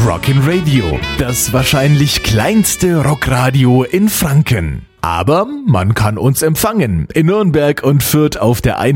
Rockin' Radio, das wahrscheinlich kleinste Rockradio in Franken. Aber man kann uns empfangen in Nürnberg und Fürth auf der